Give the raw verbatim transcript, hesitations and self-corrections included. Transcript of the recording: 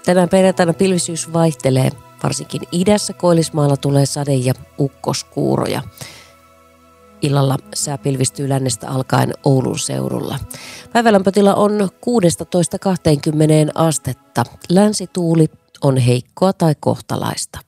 Tänään perjantaina pilvisyys vaihtelee. Varsinkin idässä Koillismaalla tulee sade- ja ukkoskuuroja. Illalla sää pilvistyy lännestä alkaen Oulun seudulla. Päivälämpötila on kuusitoista kaksikymmentä astetta. Länsituuli on heikkoa tai kohtalaista.